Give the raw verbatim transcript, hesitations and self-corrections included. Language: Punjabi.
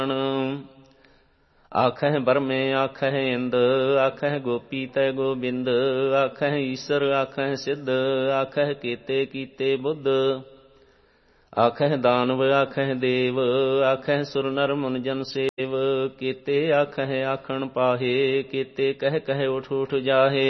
ਆਖਹਿ ਬਰਮੇ ਆਖਹਿ ਇੰਦ ਆਖਹਿ ਗੋਪੀ ਤੈ ਗੋਬਿੰਦ ਆਖਹਿ ਈਸਰ ਆਖਹਿ ਸਿੱਧ ਆਖਹਿ ਕੀਤੇ ਕੀਤੇ ਬੁੱਧ ਆਖਹਿ ਦਾਨਵ ਆਖਹਿ ਦੇਵ ਆਖਹਿ ਸੁਰ ਨਰ ਮੁਨ ਜਨ ਸੇਵ ਕੀਤੇ ਆਖਹਿ ਆਖਣ ਪਾਹੇ ਕੀਤੇ ਕਹਿ ਕਹਿ ਉਠ ਉਠ ਜਾਹੇ।